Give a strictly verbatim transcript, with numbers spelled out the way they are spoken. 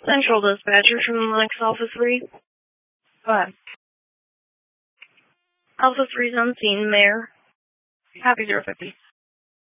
Central Dispatcher from Linux Alpha three. Go ahead. Alpha three's on scene, Mayor. Copy zero fifty.